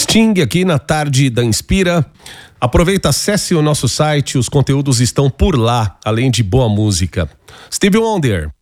Sting aqui na tarde da Inspira. Aproveita, acesse o nosso site, os conteúdos estão por lá, além de boa música. Stevie Wonder,